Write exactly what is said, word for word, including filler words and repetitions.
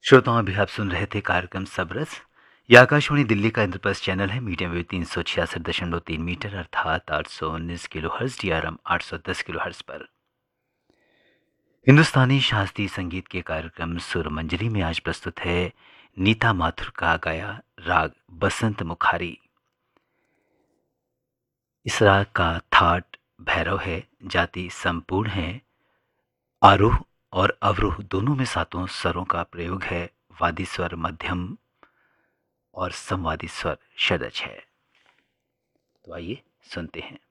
श्रोताओं, अभी आप सुन रहे थे कार्यक्रम सबरस। यह आकाशवाणी दिल्ली का इंद्रप्रस्थ चैनल है। मीडियम वेव तीन सौ छियासठ दशमलव तीन मीटर अर्थात आठ सौ उन्नीस kilo hertz D R M आठ सौ दस किलो हर्ज पर हिंदुस्तानी शास्त्रीय संगीत के कार्यक्रम सुर मंजरी में आज प्रस्तुत है नीता माथुर का गाया राग बसंत मुखारी। इस राग का थाट भैरव है, जाति संपूर्ण है, आरोह और अवरोह दोनों में सातों स्वरों का प्रयोग है, वादी स्वर मध्यम और समवादी स्वर षडज है। तो आइए सुनते हैं।